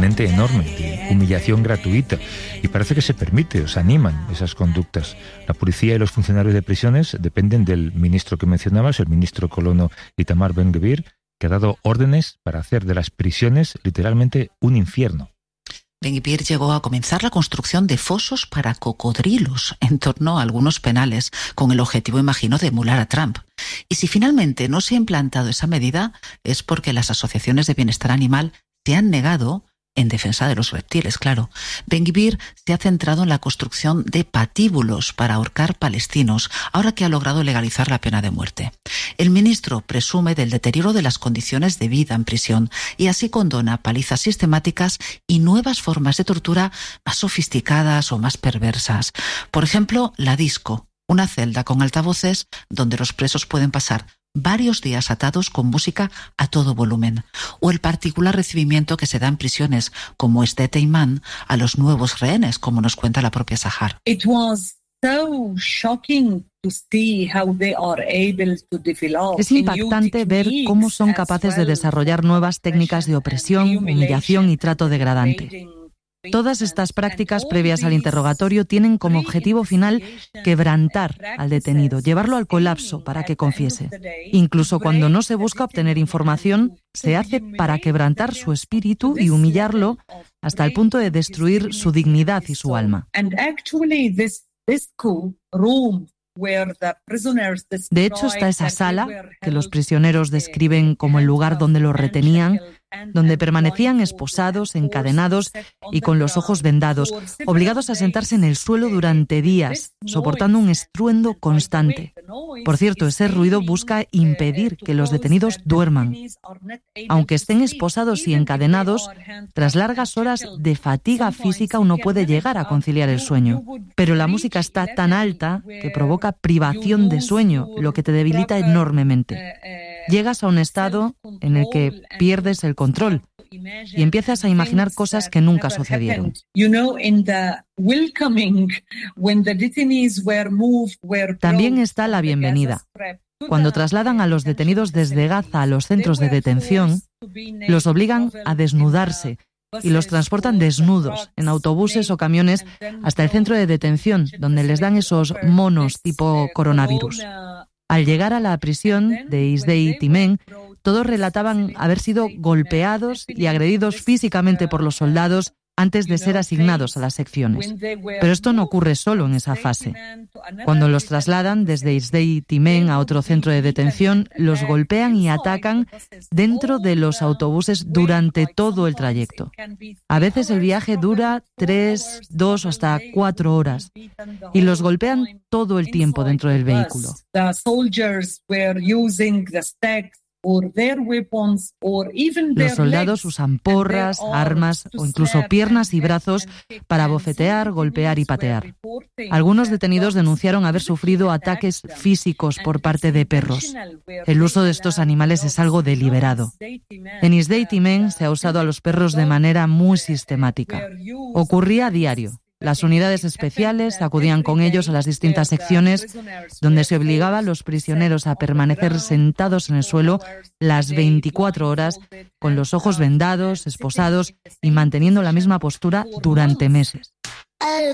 componente enorme de humillación gratuita y parece que se permite, o se animan esas conductas. La policía y los funcionarios de prisiones dependen del ministro que mencionabas, el ministro colono Itamar Ben-Gvir, que ha dado órdenes para hacer de las prisiones literalmente un infierno. Ben-Gvir llegó a comenzar la construcción de fosos para cocodrilos en torno a algunos penales, con el objetivo, imagino, de emular a Trump. Y si finalmente no se ha implantado esa medida, es porque las asociaciones de bienestar animal se han negado, en defensa de los reptiles, claro. Ben-Gvir se ha centrado en la construcción de patíbulos para ahorcar palestinos, ahora que ha logrado legalizar la pena de muerte. El ministro presume del deterioro de las condiciones de vida en prisión y así condona palizas sistemáticas y nuevas formas de tortura más sofisticadas o más perversas. Por ejemplo, la disco, una celda con altavoces donde los presos pueden pasar varios días atados con música a todo volumen, o el particular recibimiento que se da en prisiones como Sde Teiman a los nuevos rehenes, como nos cuenta la propia Sahar. It was so shocking to see how they are able to develop. Es impactante ver cómo son capaces de desarrollar nuevas técnicas de opresión, humillación y trato degradante. Todas estas prácticas previas al interrogatorio tienen como objetivo final quebrantar al detenido, llevarlo al colapso para que confiese. Incluso cuando no se busca obtener información, se hace para quebrantar su espíritu y humillarlo hasta el punto de destruir su dignidad y su alma. De hecho, está esa sala que los prisioneros describen como el lugar donde los retenían, donde permanecían esposados, encadenados y con los ojos vendados, obligados a sentarse en el suelo durante días, soportando un estruendo constante. Por cierto, ese ruido busca impedir que los detenidos duerman. Aunque estén esposados y encadenados, tras largas horas de fatiga física uno puede llegar a conciliar el sueño. Pero la música está tan alta que provoca privación de sueño, lo que te debilita enormemente. Llegas a un estado en el que pierdes el control y empiezas a imaginar cosas que nunca sucedieron. También está la bienvenida. Cuando trasladan a los detenidos desde Gaza a los centros de detención, los obligan a desnudarse y los transportan desnudos en autobuses o camiones hasta el centro de detención, donde les dan esos monos tipo coronavirus. Al llegar a la prisión de Sde Teiman, todos relataban haber sido golpeados y agredidos físicamente por los soldados antes de ser asignados a las secciones. Pero esto no ocurre solo en esa fase. Cuando los trasladan desde Sde Teiman a otro centro de detención, los golpean y atacan dentro de los autobuses durante todo el trayecto. A veces el viaje dura 3, 2 o hasta 4 horas y los golpean todo el tiempo dentro del vehículo. Los soldados usan porras, armas o incluso piernas y brazos para bofetear, golpear y patear. Algunos detenidos denunciaron haber sufrido ataques físicos por parte de perros. El uso de estos animales es algo deliberado. En Sde Teiman se ha usado a los perros de manera muy sistemática. Ocurría a diario. Las unidades especiales acudían con ellos a las distintas secciones donde se obligaba a los prisioneros a permanecer sentados en el suelo las 24 horas con los ojos vendados, esposados y manteniendo la misma postura durante meses.